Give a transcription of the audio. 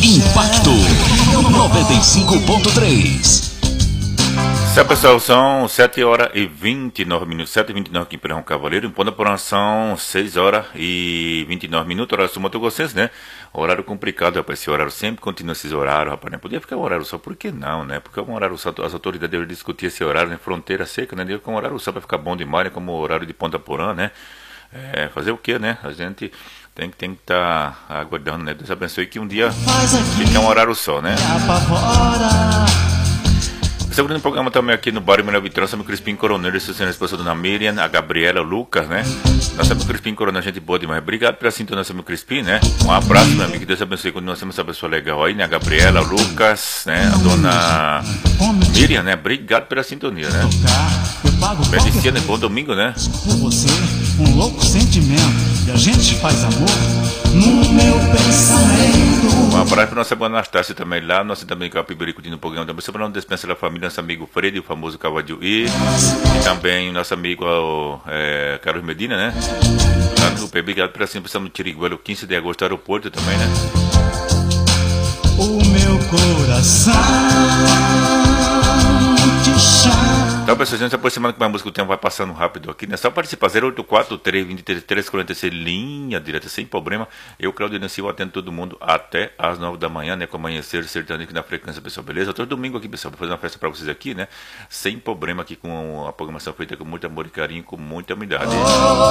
Impacto 95.3. Certo, pessoal, são 7 horas e 29 minutos, 7h29 aqui em Perrão Cavaleiro, em Ponta Porã são 6 horas e 29 minutos, horário sul Mato Grossense, né? Horário complicado, rapaz, esse horário sempre continua esses horários, rapaz, né? Podia ficar um horário só, por que não, né? Porque é um horário só, as autoridades devem discutir esse horário, né? Fronteira seca, né? Deve ficar um horário só para ficar bom demais, né? Como o horário de Ponta Porã, né? Fazer o que, né? A gente tem que estar aguardando, né? Deus abençoe que um dia fique um horário só, né? Segundo o programa também aqui no Bairro Melhor Vitrão, meu Crispim Coronel, sendo a esposa da Dona Miriam, a Gabriela, o Lucas, né? Nossa, meu Crispim Coronel, gente boa demais. Obrigado pela sintonia, meu Crispim, né? Um abraço, meu amigo, que Deus abençoe. Continua sendo essa pessoa legal aí, né? A Gabriela, o Lucas, né? A Dona Miriam, né? Obrigado pela sintonia, né? Bendiciano, bom domingo, né? Por você, um louco sentimento, e a gente faz amor no meu pensamento. Um abraço para nossa boa Anastácia também lá, nossa também Capiberico no programa também, sobre não dispensa da família, nosso amigo Fred, o famoso Cavadio e também o nosso amigo Carlos Medina, né? Obrigado pela simplicidade no Tiriguelo, 15 de agosto, aeroporto também, né? O meu coração te chama. Então, pessoal, a gente se aproximando com a música, o tempo vai passando rápido aqui, né? Só participar, 084-323-346, linha direta, sem problema. Eu, Claudio Silva, atendo todo mundo até às 9 da manhã, né? Com amanhecer sertanejo aqui na frequência, pessoal, beleza? Todo domingo aqui, pessoal, vou fazer uma festa pra vocês aqui, né? Sem problema aqui, com a programação feita com muito amor e carinho, com muita humildade.